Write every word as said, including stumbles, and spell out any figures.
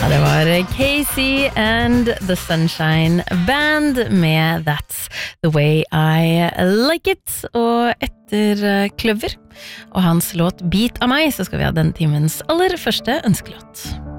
Ja, det var Casey and The Sunshine Band med That's The Way I Like It. Og etter Kløver og hans låt Beat av meg, så skal vi ha denne timens aller første ønskelåt.